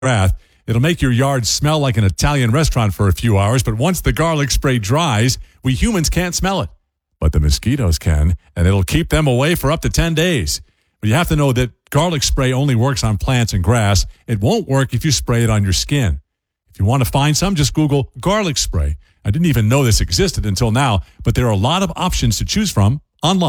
wrath. It'll make your yard smell like an Italian restaurant for a few hours, but once the garlic spray dries, we humans can't smell it. But the mosquitoes can, and it'll keep them away for up to 10 days. But you have to know that garlic spray only works on plants and grass. It won't work if you spray it on your skin. If you want to find some, just Google garlic spray. I didn't even know this existed until now, but there are a lot of options to choose from online.